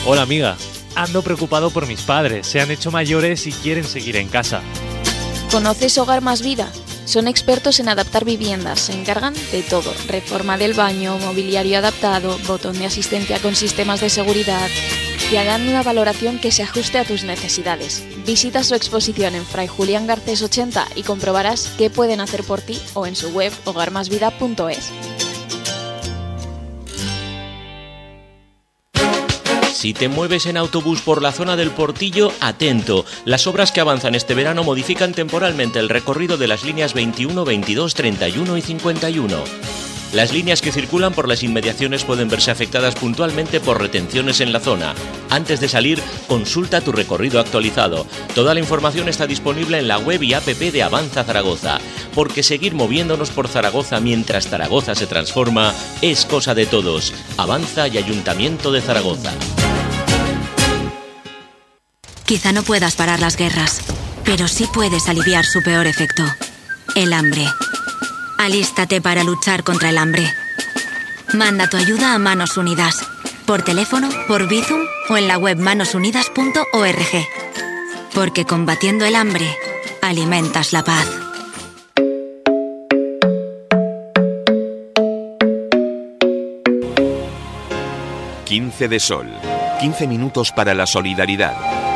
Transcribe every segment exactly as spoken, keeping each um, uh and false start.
Hola amiga, ando preocupado por mis padres, se han hecho mayores y quieren seguir en casa. ¿Conoces Hogar Más Vida? Son expertos en adaptar viviendas, se encargan de todo, reforma del baño, mobiliario adaptado, botón de asistencia con sistemas de seguridad. Te harán una valoración que se ajuste a tus necesidades. Visita su exposición en Fray Julián Garcés ochenta y comprobarás qué pueden hacer por ti o en su web hogar más vida punto es. Si te mueves en autobús por la zona del Portillo, atento. Las obras que avanzan este verano modifican temporalmente el recorrido de las líneas veintiuno, veintidós, treinta y uno y cincuenta y uno. Las líneas que circulan por las inmediaciones pueden verse afectadas puntualmente por retenciones en la zona. Antes de salir, consulta tu recorrido actualizado. Toda la información está disponible en la web y app de Avanza Zaragoza, porque seguir moviéndonos por Zaragoza mientras Zaragoza se transforma es cosa de todos. Avanza y Ayuntamiento de Zaragoza. Quizá no puedas parar las guerras, pero sí puedes aliviar su peor efecto: el hambre. Alístate para luchar contra el hambre. Manda tu ayuda a Manos Unidas, por teléfono, por Bizum o en la web manos unidas punto org. Porque combatiendo el hambre, alimentas la paz. quince de Sol. quince minutos para la solidaridad.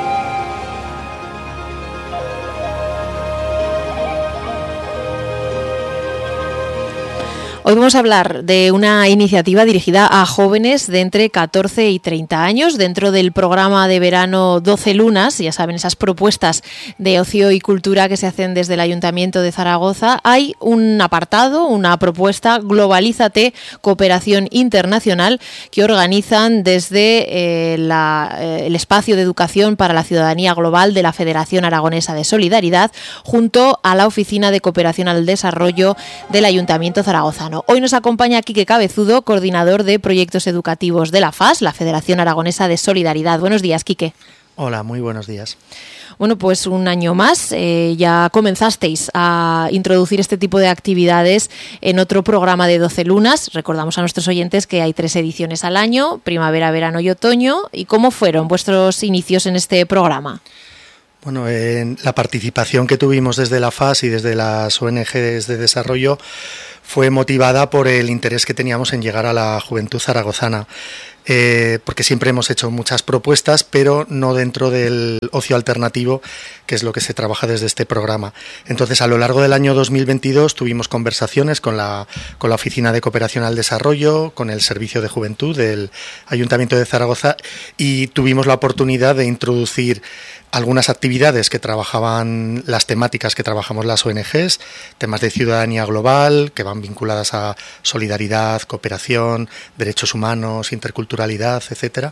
Hoy vamos a hablar de una iniciativa dirigida a jóvenes de entre catorce y treinta años dentro del programa de verano doce lunas. Ya saben, esas propuestas de ocio y cultura que se hacen desde el Ayuntamiento de Zaragoza. Hay un apartado, una propuesta, Globalízate, Cooperación Internacional, que organizan desde eh, la, eh, el Espacio de Educación para la Ciudadanía Global de la Federación Aragonesa de Solidaridad, junto a la Oficina de Cooperación al Desarrollo del Ayuntamiento zaragozano. Hoy nos acompaña Quique Cabezudo, coordinador de proyectos educativos de la F A S, la Federación Aragonesa de Solidaridad. Buenos días, Quique. Hola, muy buenos días. Bueno, pues un año más, eh, ya comenzasteis a introducir este tipo de actividades en otro programa de doce lunas. Recordamos a nuestros oyentes que hay tres ediciones al año, primavera, verano y otoño. ¿Y cómo fueron vuestros inicios en este programa? Bueno, en la participación que tuvimos desde la F A S y desde las O N Ges de desarrollo fue motivada por el interés que teníamos en llegar a la juventud zaragozana, eh, porque siempre hemos hecho muchas propuestas, pero no dentro del ocio alternativo, que es lo que se trabaja desde este programa. Entonces, a lo largo del año dos mil veintidós tuvimos conversaciones con la, con la Oficina de Cooperación al Desarrollo, con el Servicio de Juventud del Ayuntamiento de Zaragoza, y tuvimos la oportunidad de introducir algunas actividades que trabajaban, las temáticas que trabajamos las O N Ges, temas de ciudadanía global, que van vinculadas a solidaridad, cooperación, derechos humanos, interculturalidad, etcétera.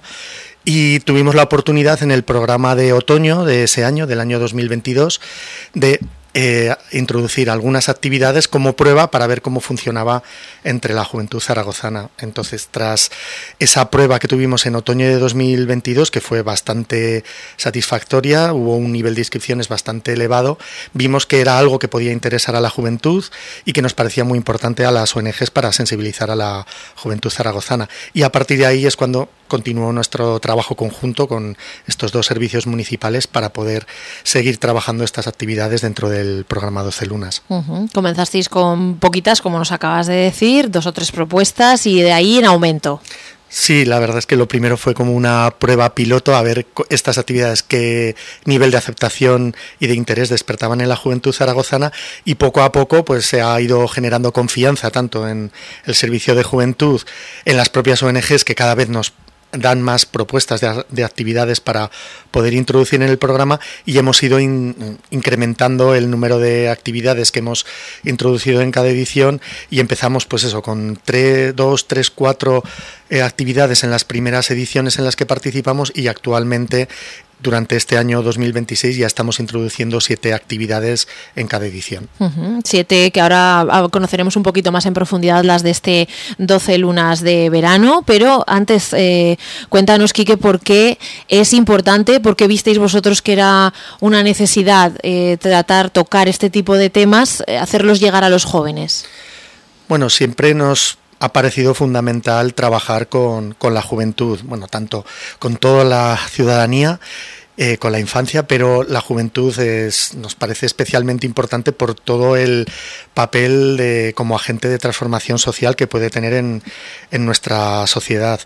Y tuvimos la oportunidad en el programa de otoño de ese año, del año dos mil veintidós, de eh, introducir algunas actividades como prueba para ver cómo funcionaba entre la juventud zaragozana. Entonces, tras esa prueba que tuvimos en otoño de dos mil veintidós, que fue bastante satisfactoria, hubo un nivel de inscripciones bastante elevado, vimos que era algo que podía interesar a la juventud y que nos parecía muy importante a las O N Ges para sensibilizar a la juventud zaragozana. Y a partir de ahí es cuando continuó nuestro trabajo conjunto con estos dos servicios municipales para poder seguir trabajando estas actividades dentro del programa doce lunas. Uh-huh. Comenzasteis con poquitas, como nos acabas de decir, dos o tres propuestas y de ahí en aumento. Sí, la verdad es que lo primero fue como una prueba piloto a ver estas actividades qué nivel de aceptación y de interés despertaban en la juventud zaragozana, y poco a poco pues se ha ido generando confianza tanto en el servicio de juventud, en las propias O N Ges, que cada vez nos dan más propuestas de, de actividades para poder introducir en el programa, y hemos ido in, incrementando el número de actividades que hemos introducido en cada edición, y empezamos pues eso con tres, dos, tres, cuatro eh, actividades en las primeras ediciones en las que participamos, y actualmente durante este año dos mil veintiséis ya estamos introduciendo siete actividades en cada edición. Uh-huh. Siete que ahora conoceremos un poquito más en profundidad, las de este doce lunas de verano, pero antes eh, cuéntanos, Quique, por qué es importante, por qué visteis vosotros que era una necesidad eh, tratar, tocar este tipo de temas, eh, hacerlos llegar a los jóvenes. Bueno, siempre nos ha parecido fundamental trabajar con, con la juventud, bueno, tanto con toda la ciudadanía, Eh, con la infancia, pero la juventud es, nos parece especialmente importante por todo el papel de, como agente de transformación social que puede tener en, en nuestra sociedad.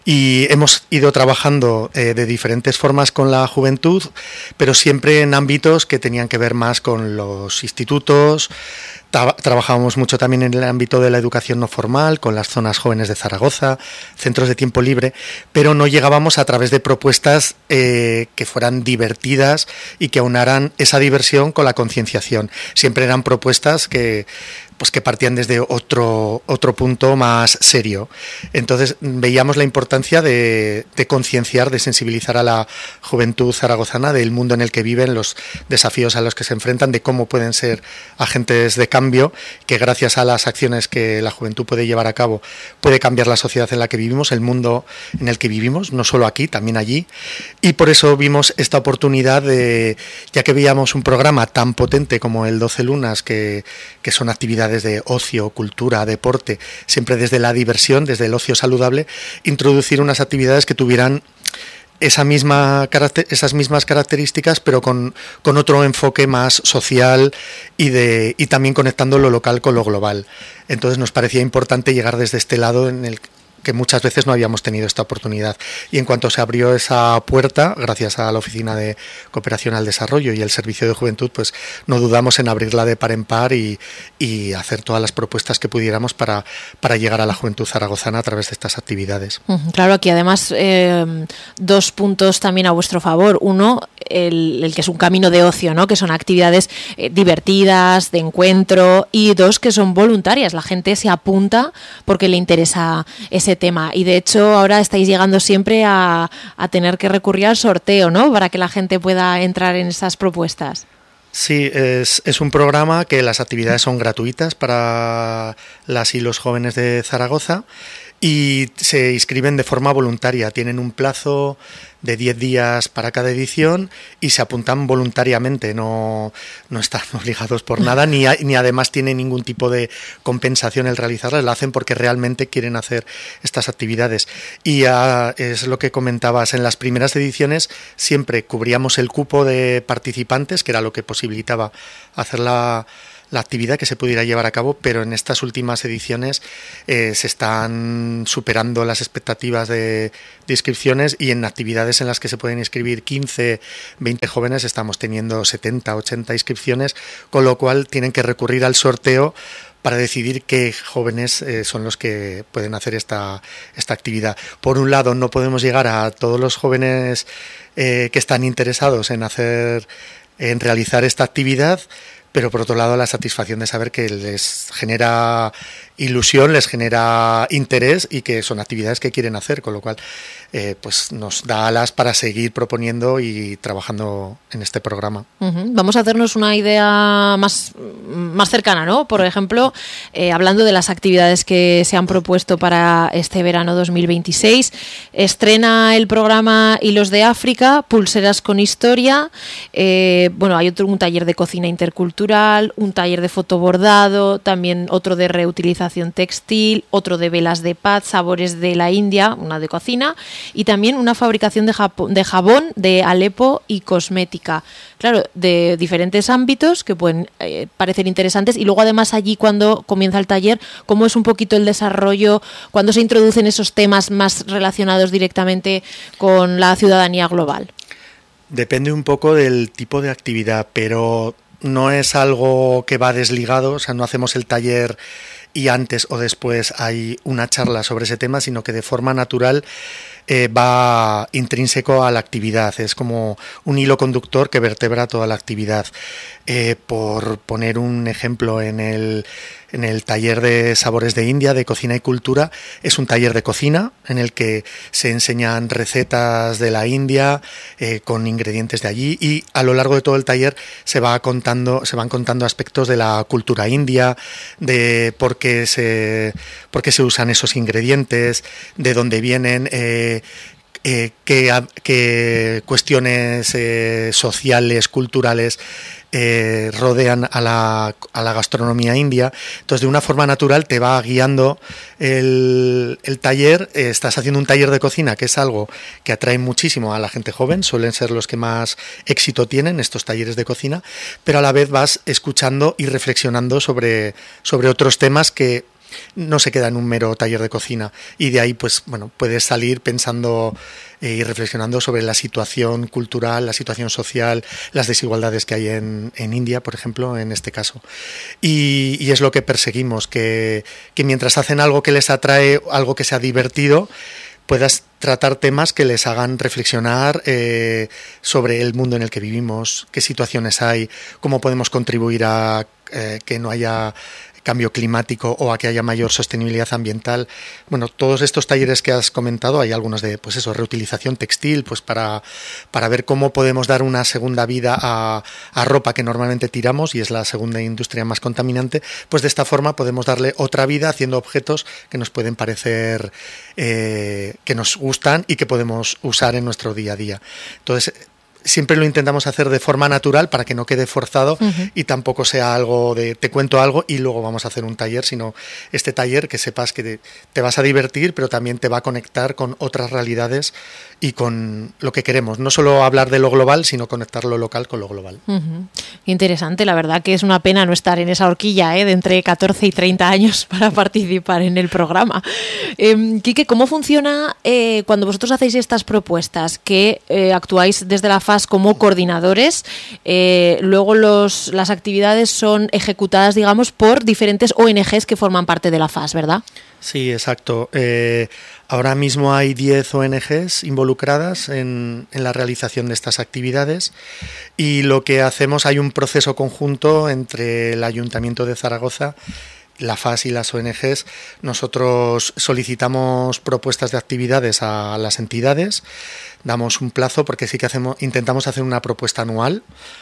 Y hemos ido trabajando eh, de diferentes formas con la juventud, pero siempre en ámbitos que tenían que ver más con los institutos. Tra- trabajábamos mucho también en el ámbito de la educación no formal, con las zonas jóvenes de Zaragoza, centros de tiempo libre, pero no llegábamos a través de propuestas eh, que fueran divertidas y que aunaran esa diversión con la concienciación. Siempre eran propuestas que, pues que partían desde otro, otro punto más serio. Entonces veíamos la importancia de, de concienciar, de sensibilizar a la juventud zaragozana del mundo en el que viven, los desafíos a los que se enfrentan, de cómo pueden ser agentes de cambio, que gracias a las acciones que la juventud puede llevar a cabo puede cambiar la sociedad en la que vivimos, el mundo en el que vivimos, no solo aquí, también allí. Y por eso vimos esta oportunidad de, ya que veíamos un programa tan potente como el doce lunas, que, que son actividades de ocio, cultura, deporte, siempre desde la diversión, desde el ocio saludable, introducir unas actividades que tuvieran esa misma esas mismas características, pero con, con otro enfoque más social y, de, y también conectando lo local con lo global. Entonces nos parecía importante llegar desde este lado en el que muchas veces no habíamos tenido esta oportunidad. Y en cuanto se abrió esa puerta, gracias a la Oficina de Cooperación al Desarrollo y el Servicio de Juventud, pues no dudamos en abrirla de par en par y, y hacer todas las propuestas que pudiéramos para, para llegar a la juventud zaragozana a través de estas actividades. Claro, aquí además eh, dos puntos también a vuestro favor. Uno, el, el que es un camino de ocio, ¿no? Que son actividades eh, divertidas, de encuentro, y dos, que son voluntarias. La gente se apunta porque le interesa ese tema, y de hecho ahora estáis llegando siempre a, a tener que recurrir al sorteo, ¿no? Para que la gente pueda entrar en esas propuestas. Sí, es, es un programa que las actividades son gratuitas para las y los jóvenes de Zaragoza y se inscriben de forma voluntaria. Tienen un plazo de diez días para cada edición y se apuntan voluntariamente, no, no están obligados por nada, ni, a, ni además tienen ningún tipo de compensación el realizarlas, la hacen porque realmente quieren hacer estas actividades. Y uh, es lo que comentabas, en las primeras ediciones siempre cubríamos el cupo de participantes, que era lo que posibilitaba hacer la la actividad que se pudiera llevar a cabo, pero en estas últimas ediciones eh, se están superando las expectativas de, de inscripciones, y en actividades en las que se pueden inscribir quince, veinte jóvenes estamos teniendo setenta, ochenta inscripciones, con lo cual tienen que recurrir al sorteo para decidir qué jóvenes eh, son los que pueden hacer esta, esta actividad. Por un lado, no podemos llegar a todos los jóvenes eh, que están interesados en hacer, en realizar esta actividad, pero por otro lado la satisfacción de saber que les genera ilusión, les genera interés y que son actividades que quieren hacer, con lo cual eh, pues nos da alas para seguir proponiendo y trabajando en este programa. Uh-huh. Vamos a hacernos una idea más, más cercana, ¿no? Por ejemplo, eh, hablando de las actividades que se han propuesto para este verano dos mil veintiséis, estrena el programa Hilos de África, Pulseras con Historia, eh, bueno, hay otro, un taller de cocina intercultural, un taller de fotobordado, también otro de reutilización textil, otro de velas de paz, sabores de la India, una de cocina, y también una fabricación de, Japón, de jabón de Alepo y cosmética. Claro, de diferentes ámbitos que pueden eh, parecer interesantes, y luego además allí cuando comienza el taller, cómo es un poquito el desarrollo, cuando se introducen esos temas más relacionados directamente con la ciudadanía global. Depende un poco del tipo de actividad, pero no es algo que va desligado, o sea, no hacemos el taller y antes o después hay una charla sobre ese tema, sino que de forma natural eh, va intrínseco a la actividad, es como un hilo conductor que vertebra toda la actividad. Eh, por poner un ejemplo, en el, en el taller de sabores de India, de cocina y cultura, es un taller de cocina en el que se enseñan recetas de la India eh, con ingredientes de allí, y a lo largo de todo el taller se va contando, se van contando aspectos de la cultura india, de por qué se, por qué se usan esos ingredientes, de dónde vienen, eh, eh, qué, qué cuestiones eh, sociales, culturales eh, rodean a la, a la gastronomía india. Entonces, de una forma natural te va guiando el, el taller. Eh, estás haciendo un taller de cocina, que es algo que atrae muchísimo a la gente joven, suelen ser los que más éxito tienen, estos talleres de cocina, pero a la vez vas escuchando y reflexionando sobre, sobre otros temas que no se queda en un mero taller de cocina, y de ahí pues bueno, puedes salir pensando eh, y reflexionando sobre la situación cultural, la situación social, las desigualdades que hay en, en India, por ejemplo, en este caso. Y, y es lo que perseguimos, que, que mientras hacen algo que les atrae, algo que sea divertido, puedas tratar temas que les hagan reflexionar eh, sobre el mundo en el que vivimos, qué situaciones hay, cómo podemos contribuir a eh, que no haya cambio climático o a que haya mayor sostenibilidad ambiental. Bueno, todos estos talleres que has comentado, hay algunos de, pues eso, reutilización textil, pues para, para ver cómo podemos dar una segunda vida a, a ropa que normalmente tiramos, y es la segunda industria más contaminante. Pues de esta forma podemos darle otra vida haciendo objetos que nos pueden parecer eh, que nos gustan y que podemos usar en nuestro día a día. Entonces, siempre lo intentamos hacer de forma natural para que no quede forzado, uh-huh. y tampoco sea algo de te cuento algo y luego vamos a hacer un taller, sino este taller que sepas que te, te vas a divertir, pero también te va a conectar con otras realidades y con lo que queremos. No solo hablar de lo global, sino conectar lo local con lo global. Uh-huh. Interesante, la verdad que es una pena no estar en esa horquilla, ¿eh? de entre catorce y treinta años para participar en el programa. Eh, Quique, ¿cómo funciona eh, cuando vosotros hacéis estas propuestas, que eh, actuáis desde la F A S como coordinadores? Eh, luego los, las actividades son ejecutadas, digamos, por diferentes O N Ges que forman parte de la F A S, ¿verdad? Sí, exacto. Eh, ahora mismo hay diez O N Ges involucradas en, en la realización de estas actividades, y lo que hacemos, hay un proceso conjunto entre el Ayuntamiento de Zaragoza, la F A S y las O N Ges. Nosotros solicitamos propuestas de actividades a las entidades, damos un plazo, porque sí que hacemos, intentamos hacer una propuesta anual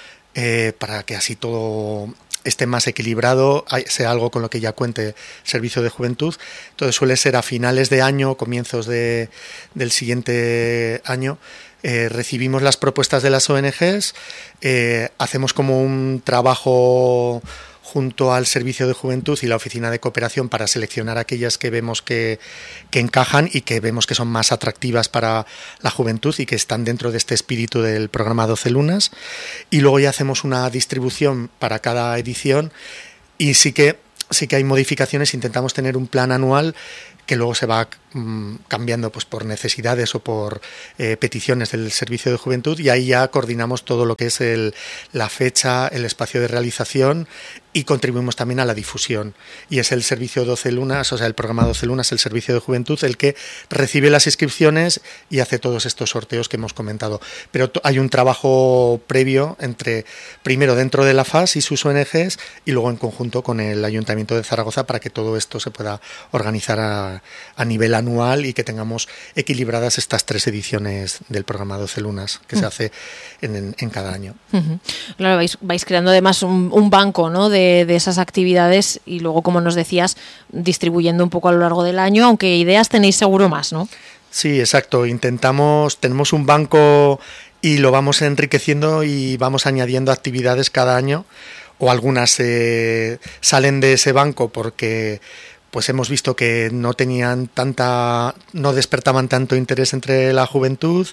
eh, para que así todo esté más equilibrado, sea algo con lo que ya cuente el Servicio de Juventud. Entonces suele ser a finales de año, comienzos de, del siguiente año. Eh, recibimos las propuestas de las O N Ges, eh, hacemos como un trabajo junto al Servicio de Juventud y la Oficina de Cooperación para seleccionar aquellas que vemos que, que encajan y que vemos que son más atractivas para la juventud y que están dentro de este espíritu del programa doce lunas, y luego ya hacemos una distribución para cada edición, y sí que, sí que hay modificaciones. Intentamos tener un plan anual que luego se va mmm, cambiando pues por necesidades o por eh, peticiones del Servicio de Juventud, y ahí ya coordinamos todo lo que es el, la fecha, el espacio de realización, y contribuimos también a la difusión. Y es el Servicio doce lunas, o sea, el programa doce lunas, el Servicio de Juventud, el que recibe las inscripciones y hace todos estos sorteos que hemos comentado. Pero hay un trabajo previo entre, primero dentro de la F A S y sus O N Ges, y luego en conjunto con el Ayuntamiento de Zaragoza, para que todo esto se pueda organizar a, a nivel anual y que tengamos equilibradas estas tres ediciones del programa doce lunas que uh-huh. se hace en, en, en cada año. Uh-huh. Claro, vais, vais creando además un, un banco, ¿no?, de de esas actividades, y luego, como nos decías, distribuyendo un poco a lo largo del año, aunque ideas tenéis seguro más, ¿no? Sí, exacto. Intentamos, tenemos un banco y lo vamos enriqueciendo y vamos añadiendo actividades cada año, o algunas eh, salen de ese banco porque pues hemos visto que no tenían tanta, no despertaban tanto interés entre la juventud,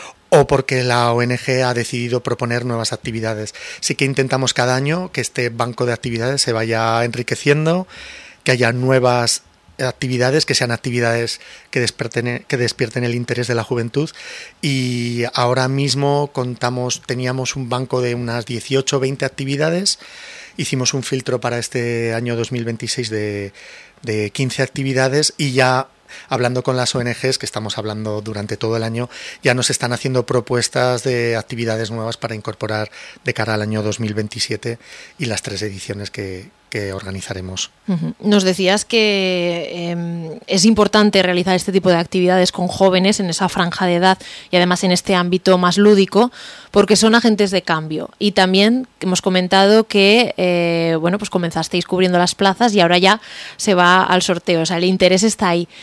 o porque la O N G ha decidido proponer nuevas actividades. Sí que intentamos cada año que este banco de actividades se vaya enriqueciendo, que haya nuevas actividades, que sean actividades que despierten, que despierten el interés de la juventud. Y ahora mismo contamos, teníamos un banco de unas dieciocho o veinte actividades. Hicimos un filtro para este año dos mil veintiséis de, de quince actividades, y ya hablando con las O N Ges, que estamos hablando durante todo el año, ya nos están haciendo propuestas de actividades nuevas para incorporar de cara al año dos mil veintisiete y las tres ediciones que, que organizaremos. Uh-huh. Nos decías que eh, es importante realizar este tipo de actividades con jóvenes en esa franja de edad, y además en este ámbito más lúdico, porque son agentes de cambio. Y también hemos comentado que eh, bueno, pues comenzasteis cubriendo las plazas y ahora ya se va al sorteo, o sea, el interés está ahí.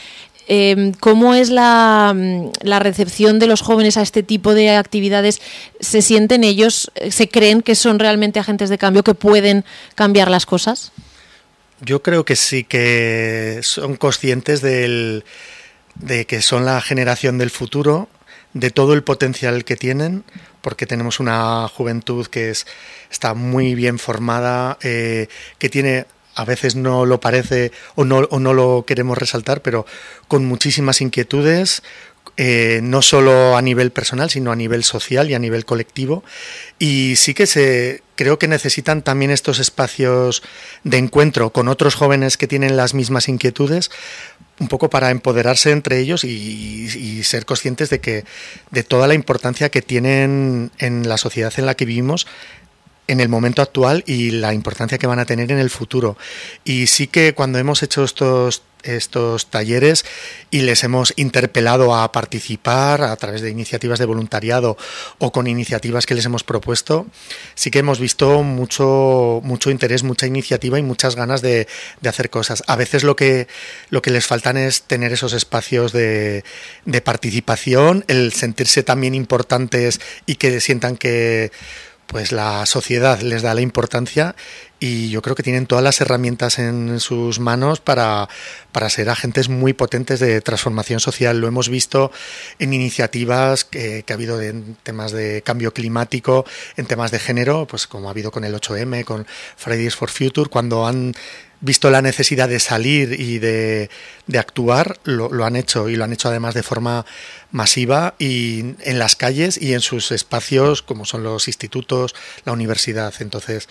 eh, ¿cómo es la, la recepción de los jóvenes a este tipo de actividades? ¿Se sienten ellos, se creen que son realmente agentes de cambio, que pueden cambiar las cosas? Yo creo que sí, que son conscientes del, de que son la generación del futuro, de todo el potencial que tienen, porque tenemos una juventud que es, está muy bien formada, eh, que tiene, a veces no lo parece o no, o no lo queremos resaltar, pero con muchísimas inquietudes, eh, no solo a nivel personal, sino a nivel social y a nivel colectivo. Y sí que se creo que necesitan también estos espacios de encuentro con otros jóvenes que tienen las mismas inquietudes, un poco para empoderarse entre ellos y, y ser conscientes de que de toda la importancia que tienen en la sociedad en la que vivimos en el momento actual y la importancia que van a tener en el futuro. Y sí que cuando hemos hecho estos estos talleres y les hemos interpelado a participar a través de iniciativas de voluntariado o con iniciativas que les hemos propuesto, sí que hemos visto mucho mucho interés, mucha iniciativa y muchas ganas de, de hacer cosas. A veces lo que lo que les faltan es tener esos espacios de, de participación, el sentirse también importantes y que sientan que pues la sociedad les da la importancia, y yo creo que tienen todas las herramientas en sus manos para, para ser agentes muy potentes de transformación social. Lo hemos visto en iniciativas que, que ha habido en temas de cambio climático, en temas de género, pues como ha habido con el ocho eme, con Fridays for Future, cuando han visto la necesidad de salir y de, de actuar, lo, lo han hecho, y lo han hecho además de forma masiva y en las calles y en sus espacios como son los institutos, la universidad. Entonces,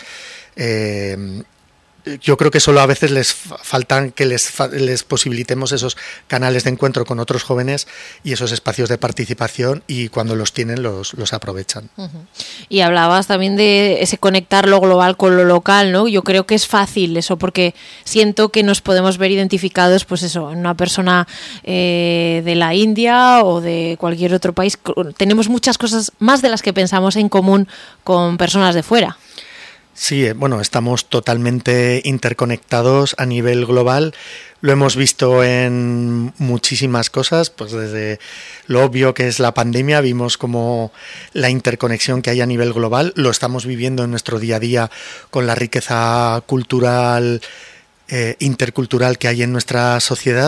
eh, yo creo que solo a veces les faltan que les, les posibilitemos esos canales de encuentro con otros jóvenes y esos espacios de participación, y cuando los tienen los, los aprovechan. Uh-huh. Y hablabas también de ese conectar lo global con lo local, ¿no? Yo creo que es fácil eso, porque siento que nos podemos ver identificados, pues eso, en una persona eh, de la India o de cualquier otro país. Tenemos muchas cosas más de las que pensamos en común con personas de fuera. Sí, bueno, estamos totalmente interconectados a nivel global. Lo hemos visto en muchísimas cosas, pues desde lo obvio que es la pandemia, vimos como la interconexión que hay a nivel global, lo estamos viviendo en nuestro día a día con la riqueza cultural, Eh, intercultural que hay en nuestra sociedad,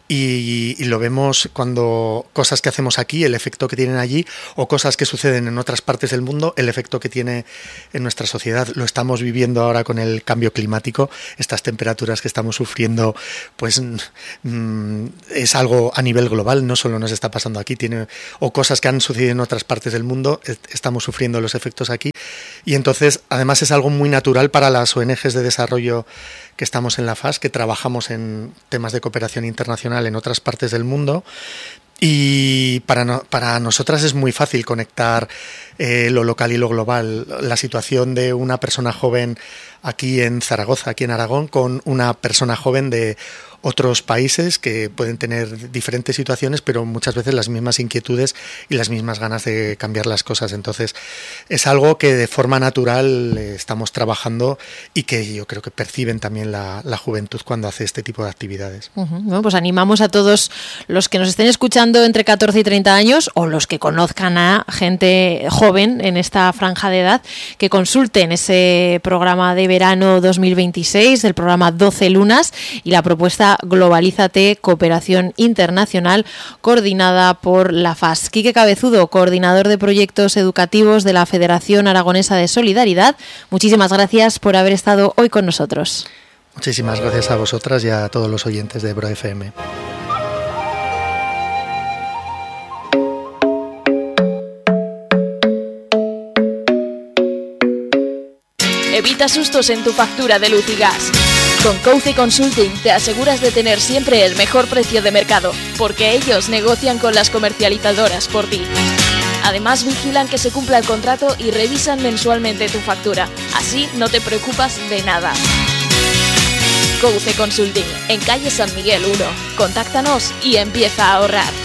y, y lo vemos cuando cosas que hacemos aquí, el efecto que tienen allí, o cosas que suceden en otras partes del mundo, el efecto que tiene en nuestra sociedad. Lo estamos viviendo ahora con el cambio climático, estas temperaturas que estamos sufriendo, pues mm, es algo a nivel global, no solo nos está pasando aquí, tiene, o cosas que han sucedido en otras partes del mundo, estamos sufriendo los efectos aquí, y entonces además es algo muy natural para las O N Ges de desarrollo que estamos en la F A S, que trabajamos en temas de cooperación internacional en otras partes del mundo, y para, no, para nosotras es muy fácil conectar eh, lo local y lo global. La situación de una persona joven aquí en Zaragoza, aquí en Aragón, con una persona joven de otros países que pueden tener diferentes situaciones, pero muchas veces las mismas inquietudes y las mismas ganas de cambiar las cosas. Entonces, es algo que de forma natural eh, estamos trabajando, y que yo creo que perciben también la, la juventud cuando hace este tipo de actividades. Uh-huh. Bueno, pues animamos a todos los que nos estén escuchando entre catorce y treinta años, o los que conozcan a gente joven en esta franja de edad, que consulten ese programa de verano dos mil veintiséis, el programa doce lunas, y la propuesta Globalízate, Cooperación Internacional, coordinada por la F A S. Quique Cabezudo, coordinador de proyectos educativos de la Federación Aragonesa de Solidaridad, muchísimas gracias por haber estado hoy con nosotros. Muchísimas gracias a vosotras y a todos los oyentes de Ebro F M. Evita sustos en tu factura de luz y gas. Con Couce Consulting te aseguras de tener siempre el mejor precio de mercado, porque ellos negocian con las comercializadoras por ti. Además, vigilan que se cumpla el contrato y revisan mensualmente tu factura. Así no te preocupas de nada. Couce Consulting, en calle San Miguel uno. Contáctanos y empieza a ahorrar.